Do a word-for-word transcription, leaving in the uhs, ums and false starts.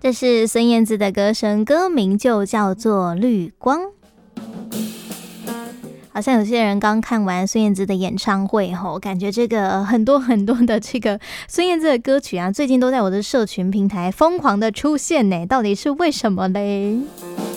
这是孙燕姿的歌声，歌名就叫做《绿光》。好像有些人刚看完孙燕姿的演唱会后，感觉这个很多很多的这个孙燕姿的歌曲啊，最近都在我的社群平台疯狂的出现呢，到底是为什么嘞？